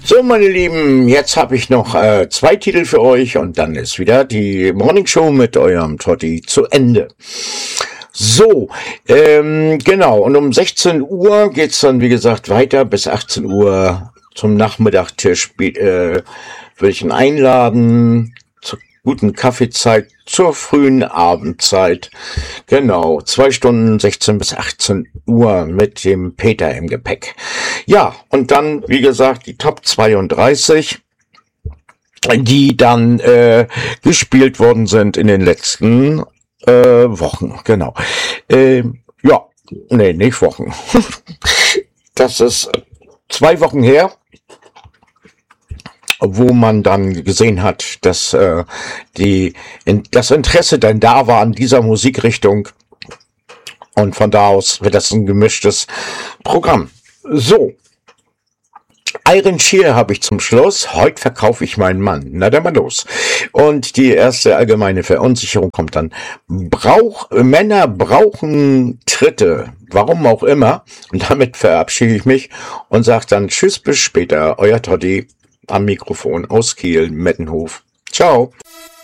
So, meine Lieben, jetzt habe ich noch 2 Titel für euch und dann ist wieder die Morning Show mit eurem Totti zu Ende. So, genau, und um 16 Uhr geht's dann, wie gesagt, weiter bis 18 Uhr zum Nachmittagstisch. Will ich ihn einladen zur guten Kaffeezeit, zur frühen Abendzeit. Genau, 2 Stunden, 16 bis 18 Uhr mit dem Peter im Gepäck. Ja, und dann, wie gesagt, die Top 32, die dann gespielt worden sind in den letzten Wochen. Genau. Ja, nee, nicht Wochen. Das ist 2 Wochen her, wo man dann gesehen hat, dass das Interesse dann da war an dieser Musikrichtung. Und von da aus wird das ein gemischtes Programm. So, Iron Shear habe ich zum Schluss. Heute verkaufe ich meinen Mann. Na dann mal los. Und die erste allgemeine Verunsicherung kommt dann. Männer brauchen Tritte. Warum auch immer. Und damit verabschiede ich mich und sage dann Tschüss, bis später. Euer Totti am Mikrofon aus Kiel, Mettenhof. Ciao.